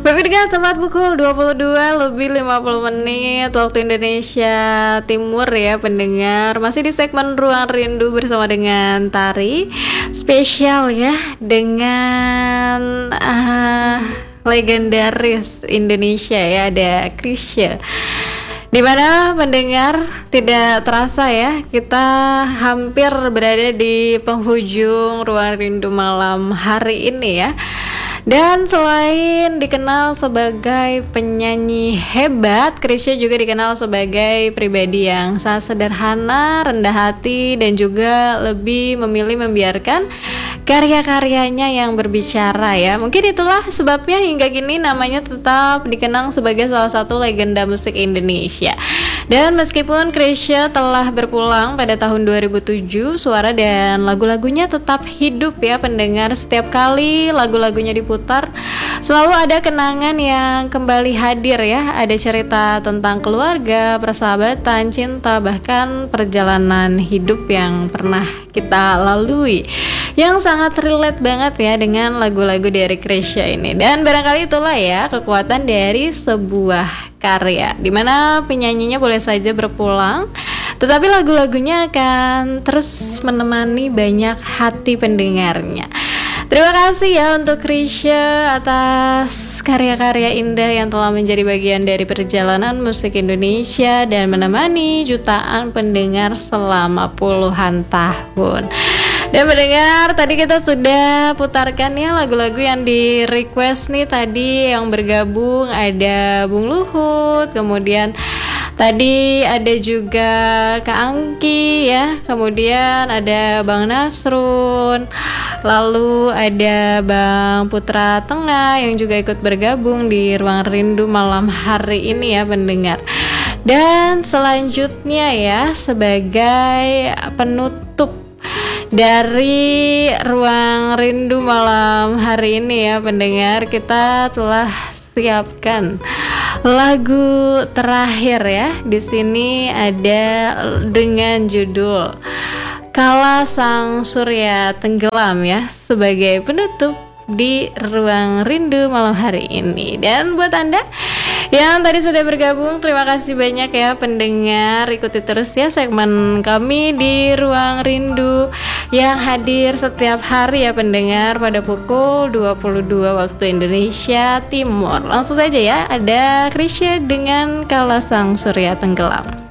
Pemirsa, tepat pukul 22 lebih 50 menit waktu Indonesia Timur ya pendengar. Masih di segmen Ruang Rindu bersama dengan Tari. Spesial ya dengan legendaris Indonesia ya, ada Chrisye. Dimana pendengar tidak terasa ya, kita hampir berada di penghujung Ruang Rindu malam hari ini ya. Dan selain dikenal sebagai penyanyi hebat, Chrisye juga dikenal sebagai pribadi yang sangat sederhana, rendah hati, dan juga lebih memilih membiarkan karya-karyanya yang berbicara ya. Mungkin itulah sebabnya hingga kini namanya tetap dikenang sebagai salah satu legenda musik Indonesia. Dan meskipun Chrisye telah berpulang pada tahun 2007, suara dan lagu-lagunya tetap hidup ya pendengar. Setiap kali lagu-lagunya diputar, selalu ada kenangan yang kembali hadir ya. Ada cerita tentang keluarga, persahabatan, cinta, bahkan perjalanan hidup yang pernah kita lalui, yang sangat relate banget ya dengan lagu-lagu dari Chrisye ini. Dan barangkali itulah ya kekuatan dari sebuah karya, dimana penyanyinya boleh saja berpulang, tetapi lagu-lagunya akan terus menemani banyak hati pendengarnya. Terima kasih ya untuk Chrisye atas karya-karya indah yang telah menjadi bagian dari perjalanan musik Indonesia dan menemani jutaan pendengar selama puluhan tahun. Dan pendengar, tadi kita sudah putarkan ya lagu-lagu yang di request nih tadi yang bergabung. Ada Bung Luhut, kemudian tadi ada juga Kak Angki ya, kemudian ada Bang Nasrun, lalu ada Bang Putra Tengah yang juga ikut bergabung di Ruang Rindu malam hari ini ya pendengar. Dan selanjutnya ya, sebagai penutup dari Ruang Rindu malam hari ini ya pendengar, kita telah siapkan lagu terakhir ya. Di sini ada dengan judul Kala Sang Surya Tenggelam ya, sebagai penutup di Ruang Rindu malam hari ini. Dan buat Anda yang tadi sudah bergabung, terima kasih banyak ya pendengar. Ikuti terus ya segmen kami di Ruang Rindu yang hadir setiap hari ya pendengar pada pukul 22 waktu Indonesia Timur. Langsung saja ya, ada Chrisye dengan Kala Sang Surya Tenggelam.